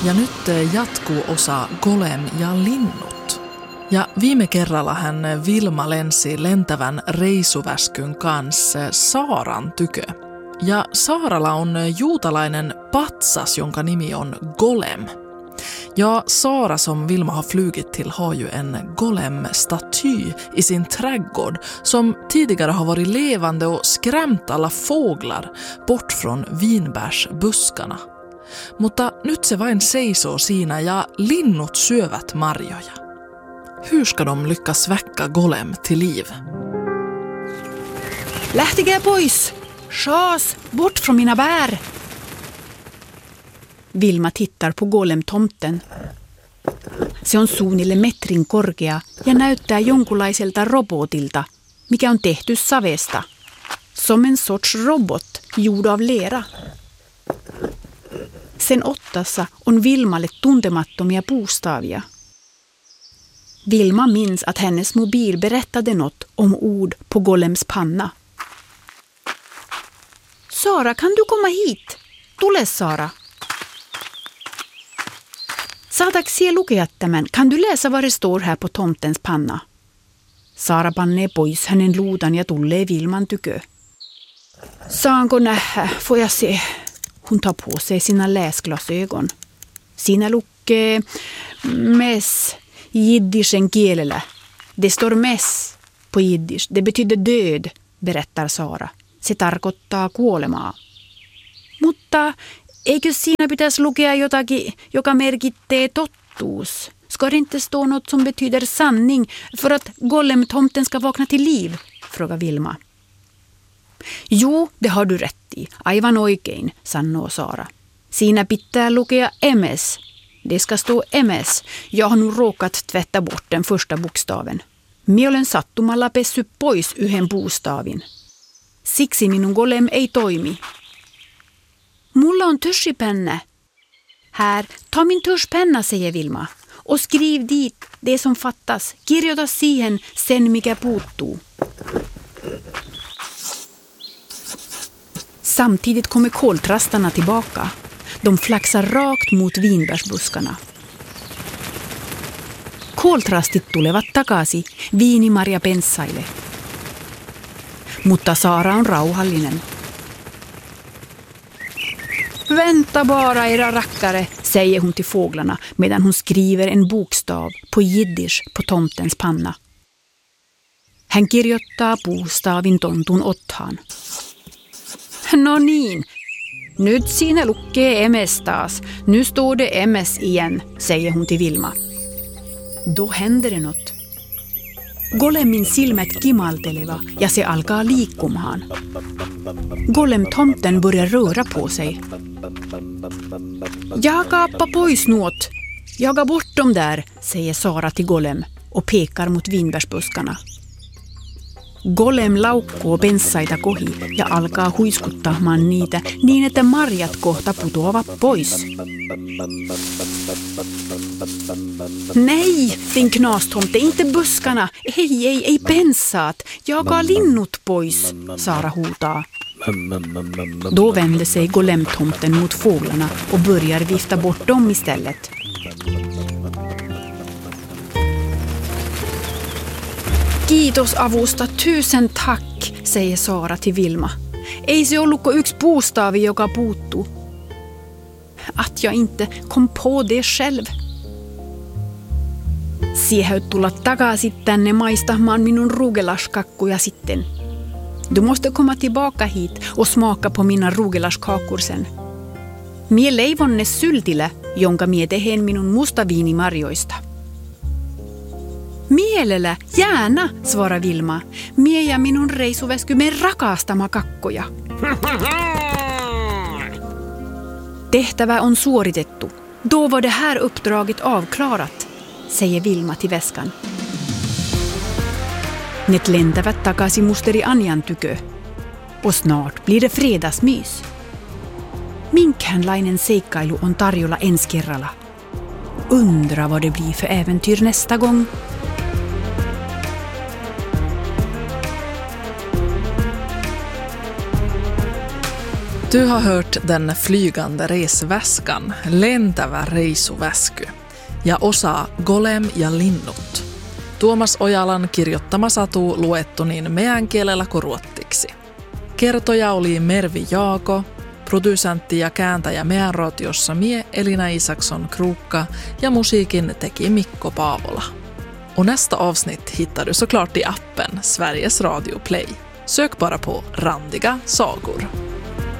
Ja nyt jatkuu osa Golem ja linnut. Ja viime kerralla hän Vilma lensi lentävän reisuväskyn kanssa Saaran tykö. Ja Saaralla on juutalainen patsas, jonka nimi on Golem. Ja Sara som Vilma har flugit till har ju en golem-staty i sin trädgård som tidigare har varit levande och skrämt alla fåglar bort från vinbärsbuskarna. Mutta nyt se vain seisoo siinä ja linnut syövät marjoja. Hur ska de lyckas väcka Golem till liv? Lähtikää pois! Chas, bort från mina bär! Vilma tittar på Golem-tomten. Se on suunnilleen metrin korkea ja näyttää jonkunlaiselta robotilta, mikä on tehty savesta. Som en sorts robot gjord av lera. Sen ottassa on Vilmalle tuntemattomia puustavia. Vilma minns att hennes mobil berättade något om ord på Golems panna. Sara, kan du komma hit? Tule, Sara. Saadaanko siellä lukea tämän? Kan du läsa vad det står här på tomtens panna? Sara pannee pois hänen luutan ja tulee Vilman tykö. Saanko nähdä? Får jag se? Hon tar på sig sina läsglasögon. Siinä lukee mess jiddischen kielellä. Det står mess på jiddisch. Det betyder död, berättar Sara. Se tarkoittaa kuolemaa. Mutta eikö siinä pitäisi lukea jotakin, joka merkittää tottuus? Ska det inte stå något som betyder sanning för att Golem-tomten ska vakna till liv? Frågar Vilma. Jo, det har du rätt i. Aivan oikein, sanoo Sara. Siinä pitää lukea MS. Det ska stå MS. Jag har nu råkat tvätta bort den första bokstaven. Mie olen sattumalla pessy pois yhden puustaavin. Siksi minun Golem ei toimi. Mulla on tuschpenna. Här, ta min tuschpenna, säger Vilma. Och skriv dit det som fattas. Kirjoita siihen sen, mikä puuttuu. Samtidigt kommer koltrastarna tillbaka. De flaxar rakt mot vinbärsbuskarna. Koltrastit tulevat takaisin viinimarjapensaille. Mutta Sara on rauhallinen. Vänta bara, era rackare, säger hon till fåglarna medan hon skriver en bokstav på jiddisch på tomtens panna. Hän kirjoittaa puustavin tontun ottaan. No niin, nyt siinä lukee MS taas. Nu står det MS igen, säger hon till Vilma. Då händer det något. Golemin silmät kimaltelevat ja se alkaa liikkumaan. Golem-tomten börjar röra på sig. Jakappa pois nuot. Jaga bort dem där, säger Sara till Golem och pekar mot vinbärsbuskarna. Golem laukkoo pensaita kohi ja alkaa huiskuttamaan niitä niin, että marjat kohta putoavat pois. Nej, din knastomte, inte buskarna. Ei pensaat. Jaga linnut pois, Sara huutaa. Då vänder sig Golem-tomten mot fåglarna och börjar vifta bort dem istället. Kiitos avusta, 1000 tack, säger Sara till Vilma. Ei se ollutko yksi puustaavi, joka puuttuu. Att jag inte kom på det själv. Siehäyt tulla takaisin tänne maistamaan minun rugelashkakkuja sitten. Du måste komma tillbaka hit och smaka på mina rugelashkakor sen. Mie leivon ne syltillä, jonka mie tehen minun mustaviinimarjoista. Mielellä, jääna, svarar Vilma. Mie ja minun reisuväsky me rakastama kakkoja. Tehtävä on suoritettu. Då var det här uppdraget avklarat, säger Vilma till väskan. Ne lentävät takaisin musteri Anjan tykö. Och snart blir det fredagsmys. Minkäänlainen seikkailu on tarjolla ensi kerralla. Undra vad det blir för äventyr nästa gång. Du har hört Den flygande resväskan, lentävä reisuväsky, ja osa Golem ja linnut. Tuomas Ojalan kirjoittama satu luettu niin meidän kielellä kuin ruottiksi. Kertoja oli Mervi Jaako, producentti ja kääntäjä meidän radiossa mie Elina Isaksson Krukka ja musiikin teki Mikko Paavola. Och nästa avsnitt hittar du såklart i appen Sveriges Radio Play. Sök bara på Randiga sagor.